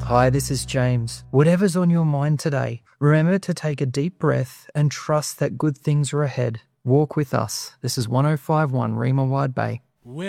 Hi, this is James. Whatever's on your mind today, remember to take a deep breath and trust that good things are ahead. Walk with us. This is 1051 Rima Wide Bay.